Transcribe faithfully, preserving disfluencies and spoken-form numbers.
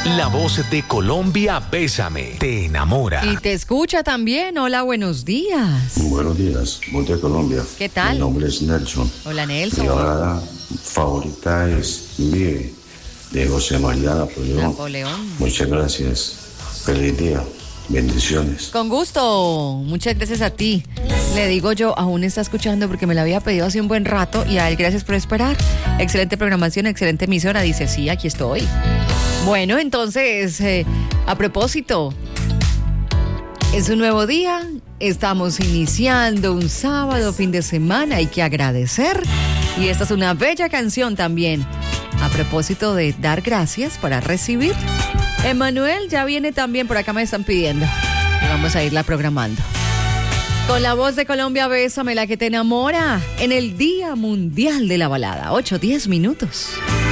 La voz de Colombia, Bésame, te enamora. Y te escucha también. Hola, buenos días. Buenos días, voz de Colombia. ¿Qué tal? Mi nombre es Nelson. Hola, Nelson. Mi balada favorita es Vive, de José María Napoleón. Napoleón. Muchas gracias. Feliz día. Bendiciones. Con gusto. Muchas gracias a ti. Le digo yo, aún está escuchando porque me la había pedido hace un buen rato y a él gracias por esperar. Excelente programación, excelente emisora. Dice, sí, aquí estoy. Bueno, entonces, eh, a propósito, es un nuevo día. Estamos iniciando un sábado, fin de semana. Hay que agradecer. Y esta es una bella canción también. A propósito de dar gracias para recibir. Emanuel ya viene también, por acá me están pidiendo. Y vamos a irla programando. Con la voz de Colombia, Bésame, la que te enamora. En el Día Mundial de la Balada. ocho, diez minutos.